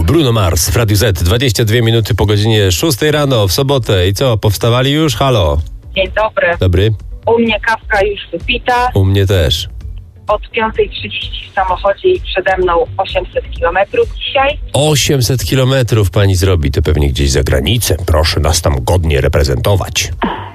Bruno Mars w Radiu Z, 22 minuty po godzinie 6 rano w sobotę. I co, powstawali już? Halo. Dzień dobry. Dobry. U mnie kawka już wypita. U mnie też. Od 5:30 w samochodzie i przede mną 800 kilometrów dzisiaj. 800 kilometrów pani zrobi, to pewnie gdzieś za granicę. Proszę nas tam godnie reprezentować.